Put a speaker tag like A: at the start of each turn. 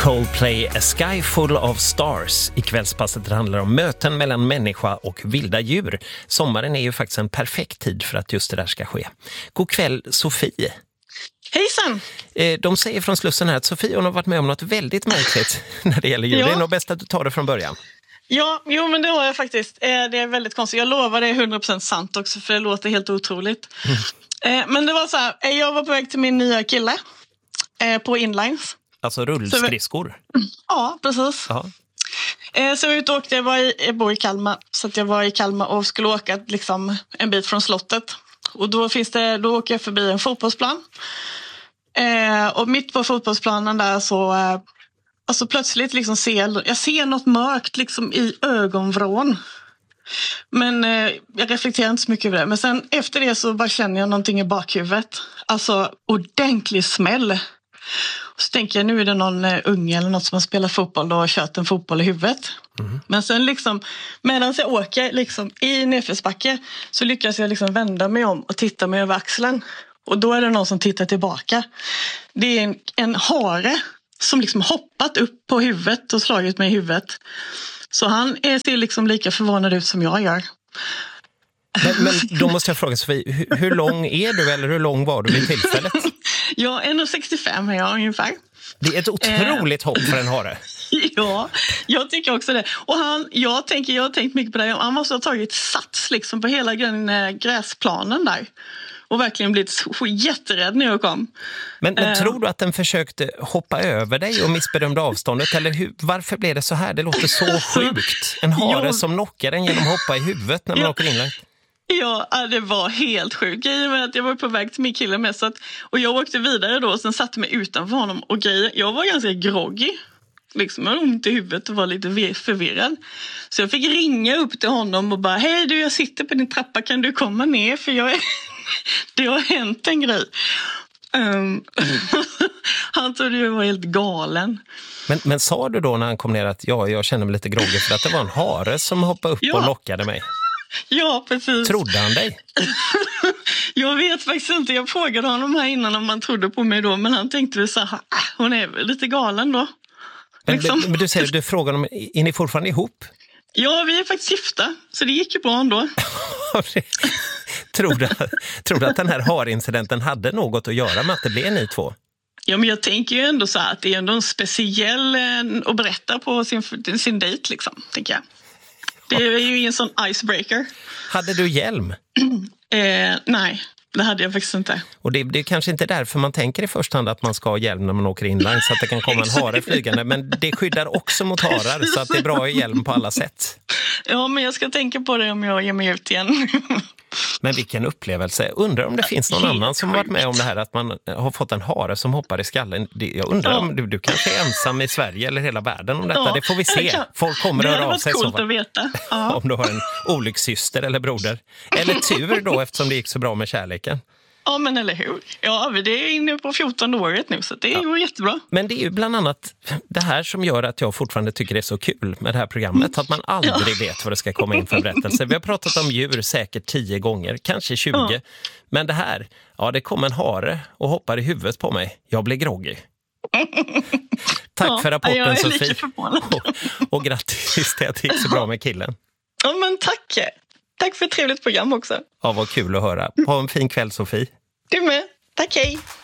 A: Coldplay, A Sky Full of Stars. I kvällspasset handlar om möten mellan människa och vilda djur. Sommaren är ju faktiskt en perfekt tid för att just det där ska ske. God kväll, Sofie.
B: Hejsan!
A: De säger från Slussen här att Sofie har varit med om något väldigt märkligt när det gäller djur. Ja. Det är nog bäst att du tar det från början.
B: Ja, men det har jag faktiskt. Det är väldigt konstigt. Jag lovar det är 100% sant också, för det låter helt otroligt. Men det var så här, jag var på väg till min nya kille på inlines.
A: Alltså rullskridskor?
B: Ja, precis.
A: Ja.
B: Så jag ut och åkte, jag bor i Kalmar, så att jag var i Kalmar och skulle åka liksom en bit från slottet. Och då åker jag förbi en fotbollsplan. Och mitt på fotbollsplanen där så alltså plötsligt liksom jag ser något mörkt liksom i ögonvrån. Men jag reflekterar inte så mycket över det. Men sen efter det så bara känner jag någonting i bakhuvudet. Alltså ordentlig smäll. Och så tänker jag, nu är det någon unge eller något som har spelat fotboll och kört en fotboll i huvudet. Mm. Men sen liksom, medan jag åker liksom i nedförsbacke så lyckas jag liksom vända mig om och titta mig över axeln. Och då är det någon som tittar tillbaka. Det är en hare som liksom hoppat upp på huvudet och slagit mig i huvudet. Så han ser liksom lika förvånad ut som jag gör.
A: Men då måste jag fråga Sofie, hur lång är du eller hur lång var du vid tillfället?
B: Ja, 1,65 är jag ungefär.
A: Det är ett otroligt hopp för en hare.
B: Ja, jag tycker också det. Och jag har tänkt mycket på det. Han måste ha tagit sats liksom på hela gräsplanen där. Och verkligen blivit jätterädd när jag kom.
A: Men tror du att den försökte hoppa över dig och missbedömde avståndet? Eller varför blev det så här? Det låter så sjukt. En hare som knockar den genom att hoppa i huvudet när man åker in där.
B: Ja, det var helt sjukt. Grejen med att jag var på väg till min kille med. Och jag åkte vidare då och sen satte mig utanför honom. Och jag var ganska groggy. Liksom, jag hade ont i huvudet och var lite förvirrad. Så jag fick ringa upp till honom och bara, hej du, jag sitter på din trappa, kan du komma ner? För det har hänt en grej. Han trodde jag var helt galen.
A: Men sa du då när han kom ner att jag kände mig lite groggy för att det var en hare som hoppade upp och lockade mig?
B: Ja, precis.
A: Trodde han dig?
B: Jag vet faktiskt inte. Jag frågade honom här innan om han trodde på mig då. Men han tänkte väl så här, hon är väl lite galen då.
A: Liksom. Men du frågade om, är ni fortfarande ihop?
B: Ja, vi är faktiskt gifta. Så det gick ju bra ändå.
A: Tror du att den här harincidenten hade något att göra med att det blev ni två?
B: Ja, men jag tänker ju ändå så här att det är ändå en speciell att berätta på sin dejt liksom, tänker jag. Det är ju ingen sån icebreaker.
A: Hade du hjälm?
B: Nej, det hade jag faktiskt inte.
A: Och det är kanske inte därför man tänker i första hand att man ska ha hjälm när man åker inline, så att det kan komma en hare flygande. Men det skyddar också mot harar, så att det är bra i hjälm på alla sätt.
B: Ja, men jag ska tänka på det om jag ger mig ut igen.
A: Men vilken upplevelse. Undrar om det finns någon annan som har varit med om det här, att man har fått en hare som hoppar i skallen. Jag undrar om du kanske är ensam i Sverige eller hela världen om detta. Ja, det får vi se. Folk kommer att höra av sig.
B: Det hade varit coolt att veta. Ja.
A: Om du har en olyckssyster eller broder. Eller tur då, eftersom det gick så bra med kärleken.
B: Ja, men eller hur? Ja, det är inne på 14 året nu, så det går jättebra.
A: Men det är ju bland annat det här som gör att jag fortfarande tycker det är så kul med det här programmet. Att man aldrig vet vad det ska komma in för berättelser. Vi har pratat om djur säkert 10 gånger, kanske 20. Ja. Men det här, det kom en hare och hoppar i huvudet på mig. Jag blir groggy. Tack för rapporten, Sofie. Och grattis till att det gick så bra med killen.
B: Ja, men tack. Tack för ett trevligt program också.
A: Ja, vad kul att höra. Ha en fin kväll, Sofie.
B: Du med. Tack, hej.